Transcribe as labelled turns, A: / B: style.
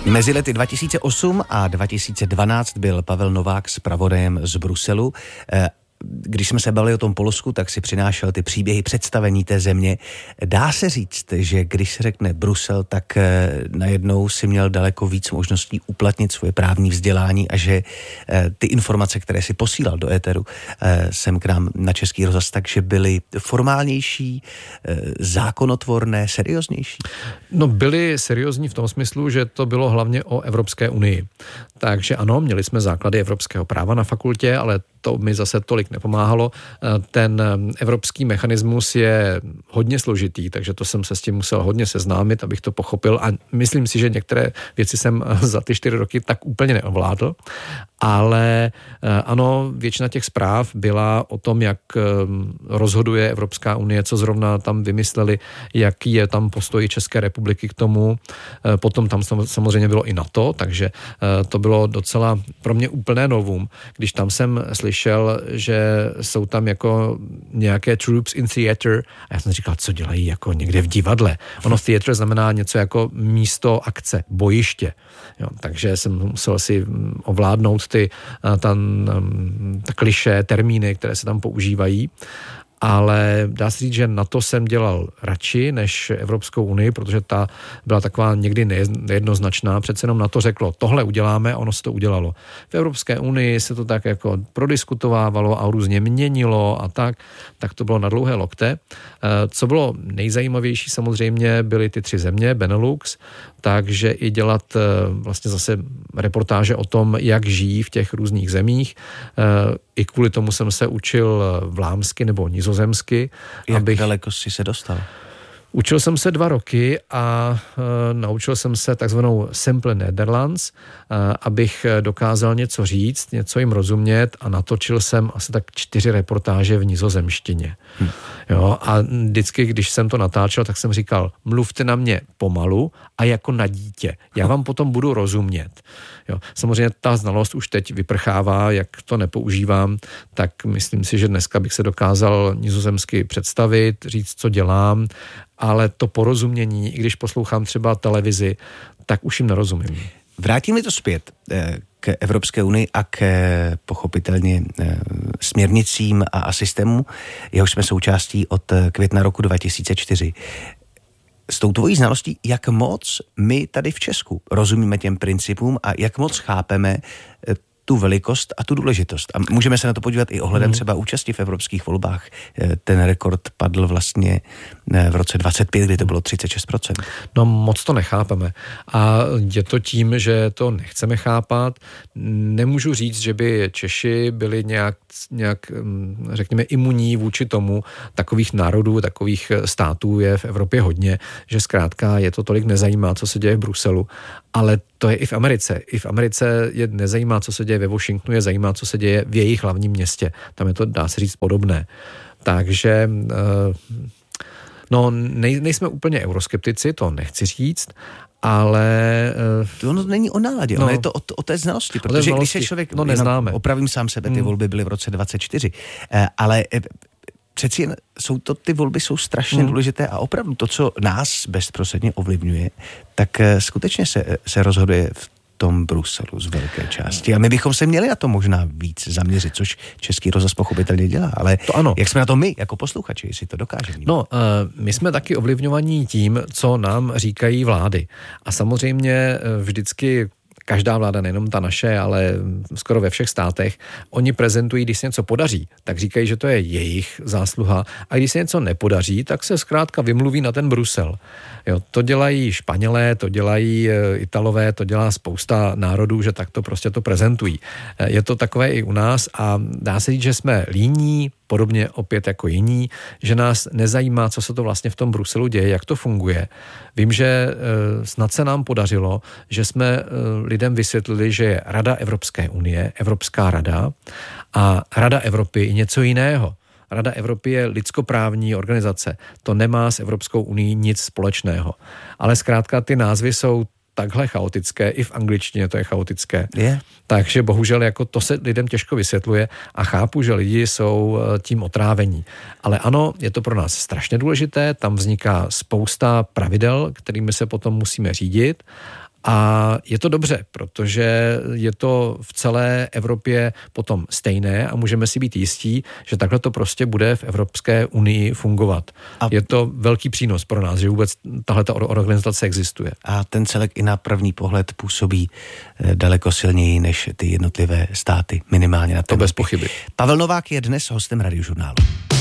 A: Mezi lety 2008 a 2012 byl Pavel Novák zpravodajem z Bruselu. Když jsme se bavili o tom Polsku, tak si přinášel ty příběhy představení té země. Dá se říct, že když se řekne Brusel, tak najednou si měl daleko víc možností uplatnit svoje právní vzdělání a že ty informace, které si posílal do éteru sem k nám na Český rozhlas, takže byly formálnější, zákonotvorné, serióznější?
B: No, byly seriózní v tom smyslu, že to bylo hlavně o Evropské unii. Takže ano, měli jsme základy evropského práva na fakultě, ale to mi zase tolik nepomáhalo. Ten evropský mechanismus je hodně složitý, takže to jsem se s tím musel hodně seznámit, abych to pochopil a myslím si, že některé věci jsem za ty 4 roky tak úplně neovládl, ale ano, většina těch zpráv byla o tom, jak rozhoduje Evropská unie, co zrovna tam vymysleli, jaký je tam postoj České republiky k tomu. Potom tam samozřejmě bylo i NATO, takže to bylo docela pro mě úplné novum, když tam jsem slyšel, že jsou tam jako nějaké troops in theater a já jsem říkal, co dělají jako někde v divadle. Ono theater znamená něco jako místo akce, bojiště. Jo, takže jsem musel si ovládnout ty klišé, termíny, které se tam používají. Ale dá se říct, že na to jsem dělal radši než Evropskou unii, protože ta byla taková někdy nejednoznačná. Přece jenom na to řeklo, tohle uděláme a ono se to udělalo. V Evropské unii se to tak jako prodiskutovávalo a různě měnilo a tak to bylo na dlouhé lokte. Co bylo nejzajímavější samozřejmě byly ty 3 země, Benelux, takže i dělat vlastně zase reportáže o tom, jak žijí v těch různých zemích. I kvůli tomu jsem se učil vlámsky nebo nizozemsky.
A: Jak daleko jsi se dostal?
B: Učil jsem se 2 roky a naučil jsem se takzvanou Simple Nederlands, abych dokázal něco říct, něco jim rozumět a natočil jsem asi tak 4 reportáže v nizozemštině. Jo, a vždycky, když jsem to natáčel, tak jsem říkal, mluvte na mě pomalu a jako na dítě. Já vám potom budu rozumět. Jo, samozřejmě ta znalost už teď vyprchává, jak to nepoužívám, tak myslím si, že dneska bych se dokázal nizozemsky představit, říct, co dělám, ale to porozumění, i když poslouchám třeba televizi, tak už jim nerozumím.
A: Vrátíme to zpět k Evropské unii a k pochopitelně směrnicím a systému, jehož jsme součástí od května roku 2004. S tou tvojí znalostí, jak moc my tady v Česku rozumíme těm principům a jak moc chápeme tu velikost a tu důležitost. A můžeme se na to podívat i ohledem třeba účasti v evropských volbách. Ten rekord padl vlastně v roce 25, kdy to bylo 36%.
B: No moc to nechápeme. A je to tím, že to nechceme chápat. Nemůžu říct, že by Češi byli nějak řekněme, imunní vůči tomu. Takových národů, takových států je v Evropě hodně, že zkrátka je to tolik nezajímá, co se děje v Bruselu. Ale to je i v Americe. I v Americe je nezajímá, co se děje ve Washingtonu, je zajímá, co se děje v jejich hlavním městě. Tam je to, dá se říct, podobné. Takže nejsme úplně euroskeptici, to nechci říct, ale
A: ono není o náladě, ono je to o té znalosti, protože když je člověk,
B: neznáme.
A: Opravím sám sebe, ty volby byly v roce 24, ale přeci jen ty volby jsou strašně důležité a opravdu to, co nás bezprostředně ovlivňuje, tak skutečně se rozhoduje v tom Bruselu z velké části. A my bychom se měli na to možná víc zaměřit, což Český rozhlas pochopitelně dělá, ale
B: to ano.
A: Jak jsme na to my, jako posluchači, jestli to dokážeme?
B: No, my jsme taky ovlivňovaní tím, co nám říkají vlády. A samozřejmě vždycky každá vláda, nejenom ta naše, ale skoro ve všech státech, oni prezentují, když se něco podaří, tak říkají, že to je jejich zásluha, a když se něco nepodaří, tak se zkrátka vymluví na ten Brusel. Jo, to dělají Španělé, to dělají Italové, to dělá spousta národů, že tak to prostě to prezentují. Je to takové i u nás a dá se říct, že jsme líní, podobně opět jako jiní, že nás nezajímá, co se to vlastně v tom Bruselu děje, jak to funguje. Vím, že snad se nám podařilo, že jsme lidem vysvětlili, že je Rada Evropské unie, Evropská rada a Rada Evropy je něco jiného. Rada Evropy je lidskoprávní organizace. To nemá s Evropskou unií nic společného. Ale zkrátka ty názvy jsou takhle chaotické, i v angličtině to je chaotické. Takže bohužel jako to se lidem těžko vysvětluje a chápu, že lidi jsou tím otrávení. Ale ano, je to pro nás strašně důležité, tam vzniká spousta pravidel, kterými se potom musíme řídit A je to dobře, protože je to v celé Evropě potom stejné a můžeme si být jistí, že takhle to prostě bude v Evropské unii fungovat. A je to velký přínos pro nás, že vůbec tahleta organizace existuje.
A: A ten celek i na první pohled působí daleko silněji než ty jednotlivé státy, minimálně na to.
B: To bez pochyby.
A: Pavel Novák je dnes hostem Radiožurnálu.